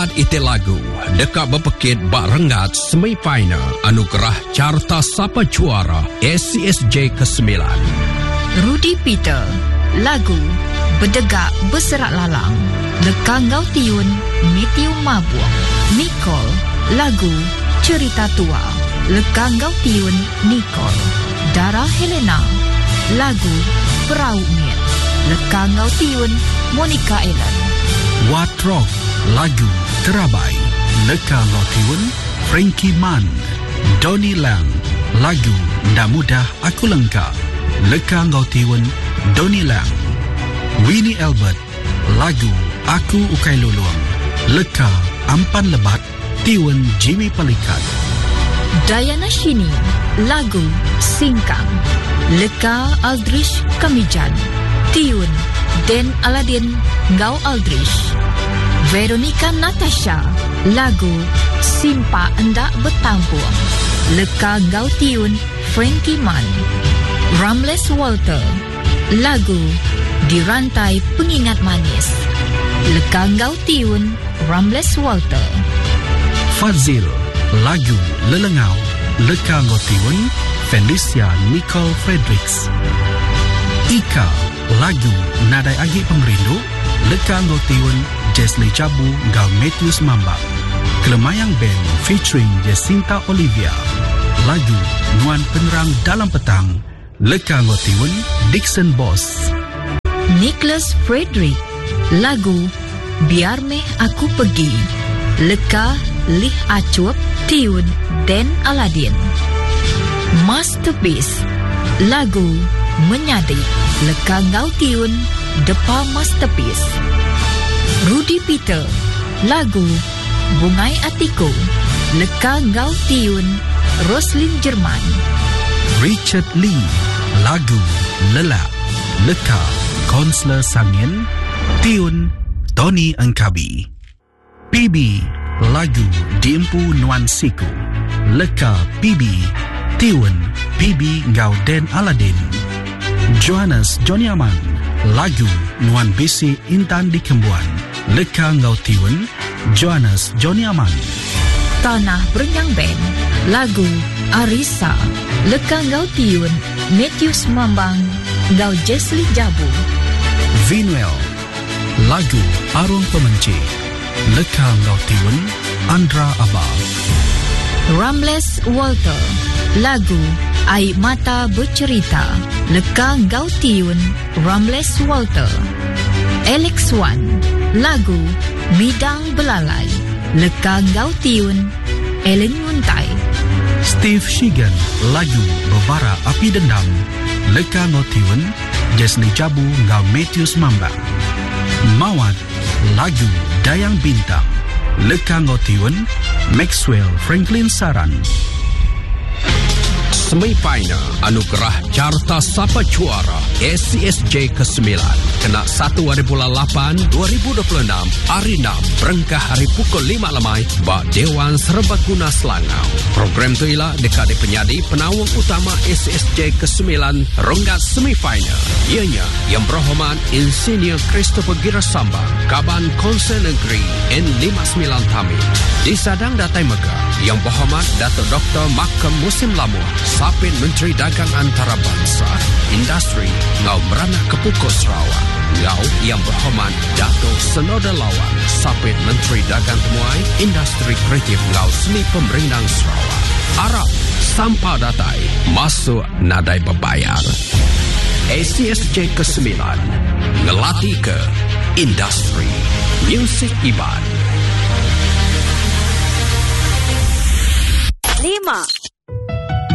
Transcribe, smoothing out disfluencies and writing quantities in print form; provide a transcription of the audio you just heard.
Ite lagu dekat berpekit bak rengat semifinal anugerah Carta Sapa Juara SCSJ ke-9. Rudy Peter lagu Berdegak Berserak Lalang. Lekangau Tiun Matthew Mabuang. Nicole lagu Cerita Tua. Lekangau Tiun Nicole. Dara Helena lagu Perahu Miet. Lekangau Tiun Monica Ellen. Watrok lagu Terabai. Lekangau Tiun Frankie Mann. Donnie Lang lagu Ndak Mudah Aku Lengkap. Lekangau Tiun Donnie Lang. Winnie Albert lagu Aku Ukai Luluang. Leka Ampan Lebat Tiun Jimmy Pelikat. Diana Shini lagu Singkang. Leka Aldrich Kamijan. Tiun Den Aladin Ngau Aldrich. Veronica Natasha lagu Simpa Endak Bertampung. Leka Ngau Tiun Frankie Mann. Ramles Walter lagu Dirantai Pengingat Manis. Leka Ngau Tiun Ramles Walter. Fazil lagu Lelengau. Leka Ngau Tiun Felicia Nicole Fredericks. Ika lagu Nadai Agi Pemerindu. Leka Ngau Tiun Jesli Cabu Ngau Matthews Mambak. Kelemayang Band featuring Jacinta Olivia. Lagu Nuan Penerang Dalam Petang. Leka Ngau Tiun Dixon Boss. Nicholas Frederick lagu Biar Meh Aku Pergi. Leka Lih Acup Tiun Den Aladin. Masterpiece lagu Menyadi. Leka Ngau Tiun Depa Masterpiece. Rudy Peter lagu Bungai Atiku. Leka Ngau Tiun Roslyn Jerman. Richard Lee lagu Lelak. Leka Konsler Sangin. Tiun Tony Engkabi. PB lagu Diempu Nuan Siku. Leka PB Tiun PB Ngau Den Aladin. Johannes Johnny Aman lagu Nuan Bisi Intan di Kembuan. Leka Ngau Tiun Johannes Johnny Aman. Tanah Berenyang Band lagu Arisa. Leka Ngau Tiun Matthews Mambang Ngau Jesli Jabu. Vinuel lagu Arung Pemenci. Leka Ngau Tiun Andra Abah. Ramles Walter lagu Air Mata Bercerita. Leka Ngau Tiun Ramles Walter. Alex Wan lagu Midang Belalai. Leka Ngau Tiun Ellen Muntai. Steve Shigan lagu Bebara Api Dendam. Leka Ngau Tiun Jesli Jabu Ngau Matthews Mambang. Mawat lagu Dayang Bintang. Leka Ngau Tiun Maxwell Franklin Saran. Semifinal anugerah Carta Sapa Juara SCSJ ke-9 kena 1 hari bulan 8 2026 hari 6 berengkah hari pukul 5 lemai bak Dewan Serbaguna Selangau. Program tu ialah dekade penyadi penawang utama SCSJ ke-9 ronggat semifinal. Ianya Yang Berhormat Insinyur Christopher Girasambang Kaban Konsen Negeri N59 Tamil. Disadang Datai Megah Yang Berhormat Dato' Dr. Makam Musim Lamuh Sapit Menteri Dagang Antarabangsa Industri Ngau Merana Kepuko Sarawak. Ngau Yang Berhormat Dato' Senoda Lawan Sapit Menteri Dagang Temuai Industri Kreatif Ngau Seni Pemerintah Sarawak. Arab Sampah Datai masuk nadai berbayar. SCSJ ke-9 ngelatih ke industri muzik Iban. 5